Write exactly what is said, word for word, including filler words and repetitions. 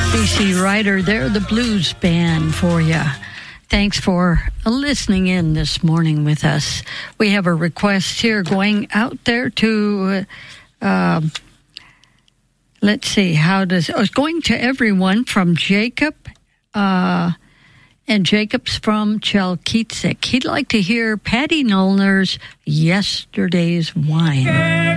B C Ryder, they're the blues band for you. Thanks for listening in this morning with us. We have a request here going out there to, uh, let's see, how does, oh, it's going to everyone from Jacob, uh, and Jacob's from Chalkitsik. He'd like to hear Patty Nollner's Yesterday's Wine.